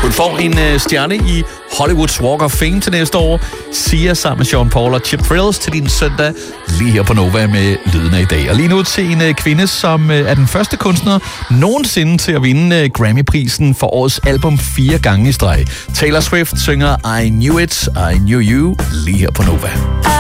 Hun får en stjerne i Hollywoods Walk of Fame til næste år. Sia sammen med Sean Paul og Chip Thrills til din søndag lige her på Nova med Lyden af i dag. Og lige nu til en kvinde, som er den første kunstner nogensinde til at vinde Grammy-prisen for årets album 4 gange i streg. Taylor Swift synger I Knew It, I Knew You lige her på Nova.